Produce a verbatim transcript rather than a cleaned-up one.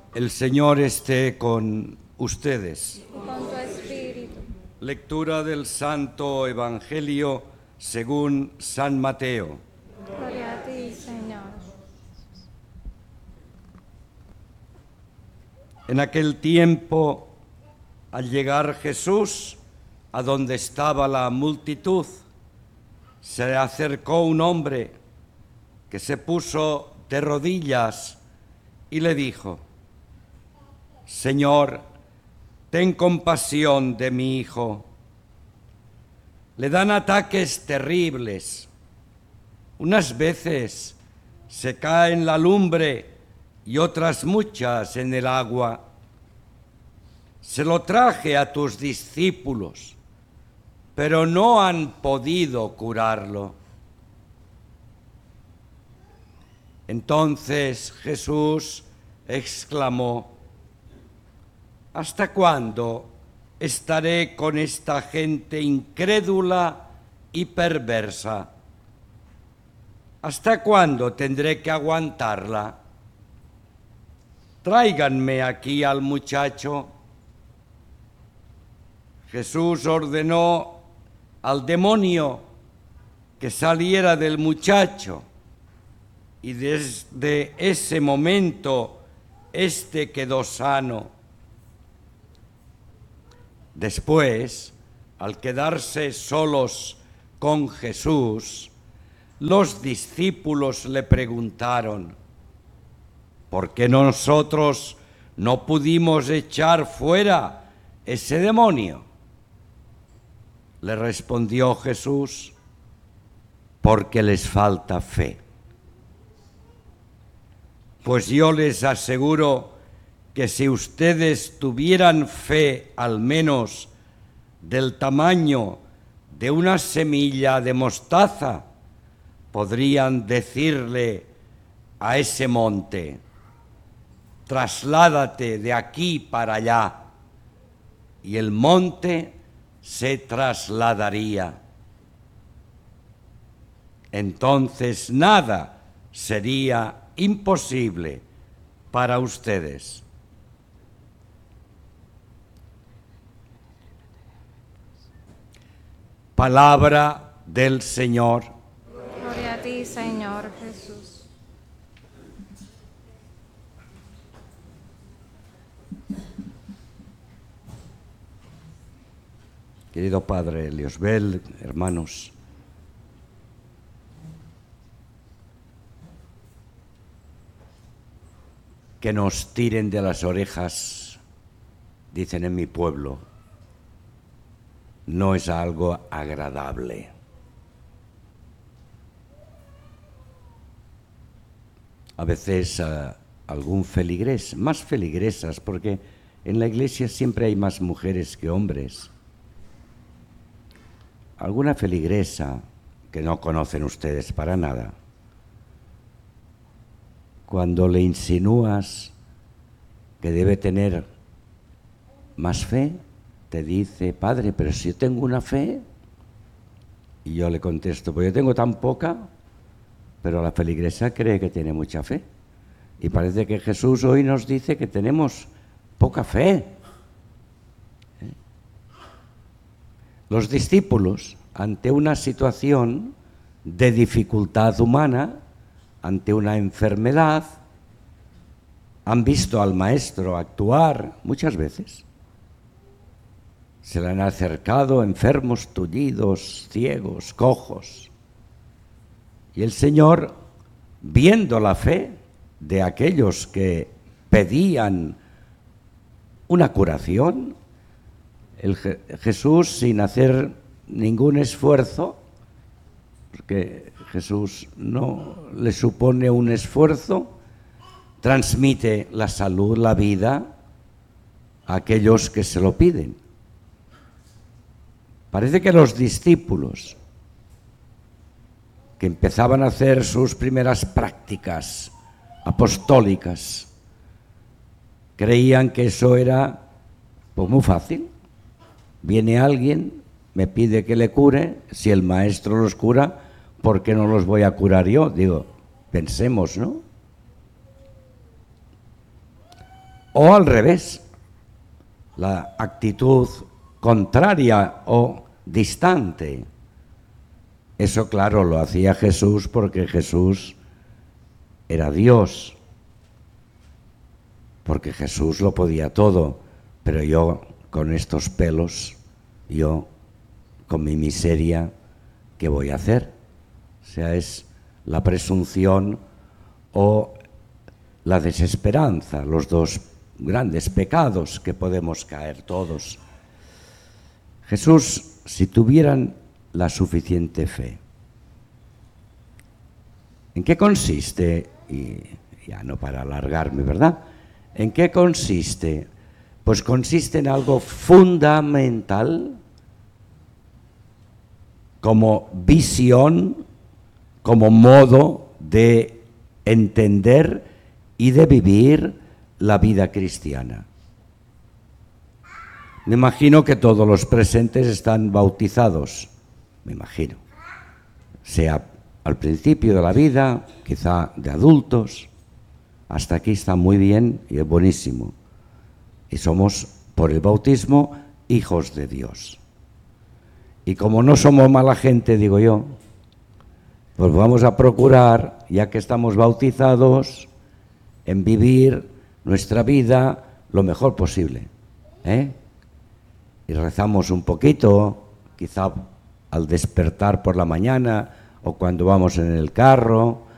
El Señor esté con ustedes. y con tu espíritu. Lectura del Santo Evangelio según San Mateo. Gloria a ti, Señor. En aquel tiempo, al llegar Jesús a donde estaba la multitud, se le acercó un hombre que se puso de rodillas y le dijo: Señor, ten compasión de mi hijo. Le dan ataques terribles. Unas veces se cae en la lumbre y otras muchas en el agua. Se lo traje a tus discípulos, pero no han podido curarlo. Entonces Jesús exclamó: ¿Hasta cuándo estaré con esta gente incrédula y perversa? ¿Hasta cuándo tendré que aguantarla? Tráiganme aquí al muchacho. Jesús ordenó al demonio que saliera del muchacho, y desde ese momento éste quedó sano. Después, al quedarse solos con Jesús, los discípulos le preguntaron: ¿por qué nosotros no pudimos echar fuera ese demonio? Le respondió Jesús: porque les falta fe. Pues yo les aseguro que si ustedes tuvieran fe al menos del tamaño de una semilla de mostaza, podrían decirle a ese monte: trasládate de aquí para allá, y el monte se trasladaría. Entonces nada sería imposible para ustedes. Palabra del Señor. Gloria a ti, Señor Jesús. Querido Padre Eliosbel, hermanos, que nos tiren de las orejas, dicen en mi pueblo, no es algo agradable. A veces uh, algún feligrés, más feligresas, porque en la iglesia siempre hay más mujeres que hombres. Alguna feligresa que no conocen ustedes para nada, cuando le insinúas que debe tener más fe, te dice: Padre, pero si yo tengo una fe. Y yo le contesto: pues yo tengo tan poca, pero la feligresa cree que tiene mucha fe. Y parece que Jesús hoy nos dice que tenemos poca fe. ¿Eh? Los discípulos, ante una situación de dificultad humana, ante una enfermedad, han visto al Maestro actuar muchas veces. Se le han acercado enfermos, tullidos, ciegos, cojos. Y el Señor, viendo la fe de aquellos que pedían una curación, el Je- Jesús, sin hacer ningún esfuerzo, porque Jesús no le supone un esfuerzo, transmite la salud, la vida a aquellos que se lo piden. Parece que los discípulos, que empezaban a hacer sus primeras prácticas apostólicas, creían que eso era pues muy fácil. Viene alguien, me pide que le cure, si el Maestro los cura, ¿por qué no los voy a curar yo? Digo, pensemos, ¿no? O al revés, la actitud contraria o distante. Eso, claro, lo hacía Jesús porque Jesús era Dios, porque Jesús lo podía todo, pero yo con estos pelos, yo con mi miseria, ¿qué voy a hacer? O sea, es la presunción o la desesperanza, los dos grandes pecados que podemos caer todos. Jesús, si tuvieran la suficiente fe, ¿en qué consiste? Y ya no para alargarme, ¿verdad? ¿En qué consiste? Pues consiste en algo fundamental, como visión, como modo de entender y de vivir la vida cristiana. Me imagino que todos los presentes están bautizados, me imagino, sea al principio de la vida, quizá de adultos. Hasta aquí está muy bien y es buenísimo. Y somos, por el bautismo, hijos de Dios. Y como no somos mala gente, digo yo, pues vamos a procurar, ya que estamos bautizados, en vivir nuestra vida lo mejor posible, ¿eh? Y rezamos un poquito, quizá al despertar por la mañana o cuando vamos en el carro